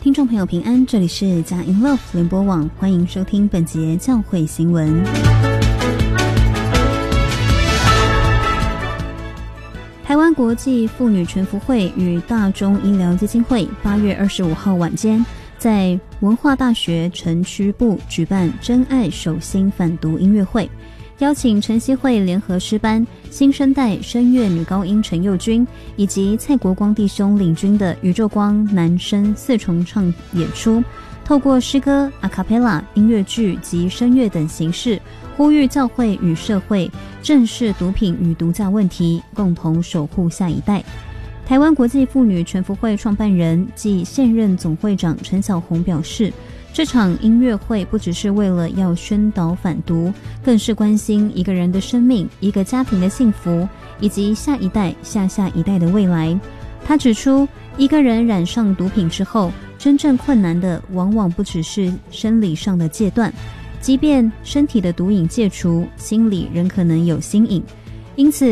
听众朋友平安，这里是佳音 Love 联播网，欢迎收听本节教会新闻。台湾国际妇女全福会与大中医疗基金会8月25号晚间在文化大学城区部举办真爱手心反毒音乐会，邀请晨曦会联合诗班、新生代声乐女高音陈佑君以及蔡国光弟兄领军的宇宙光男声4重唱演出，透过诗歌、阿卡贝拉、音乐剧及声乐等形式，呼吁教会与社会正视毒品与毒驾问题，共同守护下一代。台湾国际妇女全福会创办人暨现任总会长陈小红表示，这场音乐会不只是为了要宣导反毒，更是关心一个人的生命、一个家庭的幸福，以及下一代、下下一代的未来。他指出，一个人染上毒品之后，真正困难的往往不只是生理上的戒断，即便身体的毒瘾戒除，心里仍可能有心瘾。因此